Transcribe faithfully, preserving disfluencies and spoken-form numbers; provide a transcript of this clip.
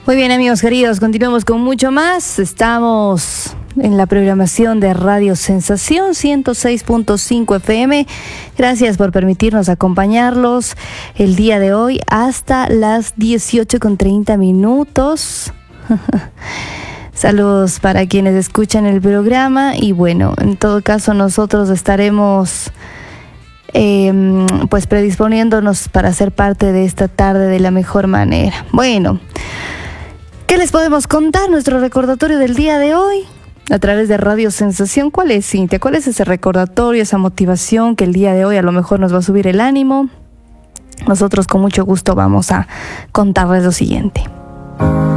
Muy bien, amigos queridos, continuamos con mucho más. Estamos en la programación de Radio Sensación ciento seis punto cinco F M. Gracias por permitirnos acompañarlos el día de hoy hasta las dieciocho con treinta minutos. Saludos para quienes escuchan el programa y bueno, en todo caso nosotros estaremos eh, pues predisponiéndonos para ser parte de esta tarde de la mejor manera. Bueno, ¿qué les podemos contar? Nuestro recordatorio del día de hoy a través de Radio Sensación. ¿Cuál es, Cintia? ¿Cuál es ese recordatorio, esa motivación que el día de hoy a lo mejor nos va a subir el ánimo? Nosotros con mucho gusto vamos a contarles lo siguiente.